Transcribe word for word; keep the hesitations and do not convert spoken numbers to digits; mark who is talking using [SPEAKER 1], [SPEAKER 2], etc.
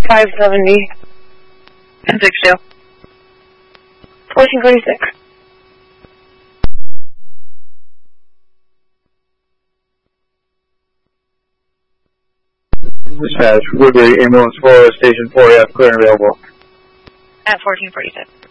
[SPEAKER 1] five seventy. six two. fourteen forty-six.
[SPEAKER 2] Dispatch, Woodbury, ambulance for Station four F, clear and available.
[SPEAKER 1] At fourteen forty-six.